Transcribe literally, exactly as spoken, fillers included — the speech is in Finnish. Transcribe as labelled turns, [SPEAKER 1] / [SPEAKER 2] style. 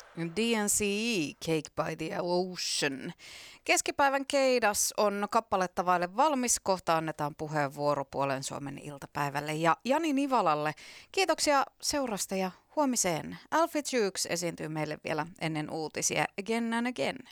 [SPEAKER 1] D N C E, Cake by the Ocean. Keskipäivän Keidas on kappaletta vaille valmis. Kohta annetaan puheenvuoro Puolen Suomen iltapäivälle ja Jani Nivalalle. Kiitoksia seurasta ja huomiseen. Alfie Jukes esiintyy meille vielä ennen uutisia Again and Again.